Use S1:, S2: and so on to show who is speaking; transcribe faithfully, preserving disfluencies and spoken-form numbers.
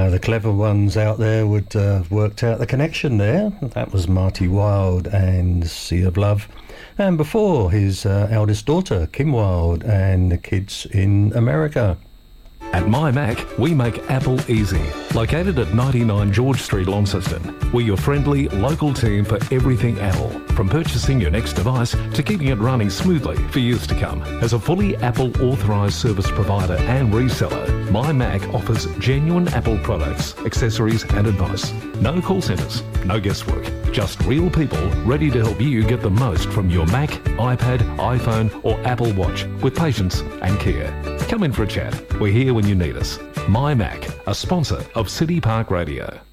S1: know the clever ones out there would uh, have worked out the connection there. That was Marty Wilde and Sea of Love. And before, his uh, eldest daughter, Kim Wilde, and the Kids in America.
S2: At MyMac, we make Apple easy. Located at ninety-nine George Street, Launceston, we're your friendly, local team for everything Apple. From purchasing your next device to keeping it running smoothly for years to come. As a fully Apple authorised service provider and reseller, MyMac offers genuine Apple products, accessories and advice. No call centres, no guesswork. Just real people ready to help you get the most from your Mac, iPad, iPhone or Apple Watch with patience and care. Come in for a chat. We're here when you need us. MyMac, a sponsor of City Park Radio.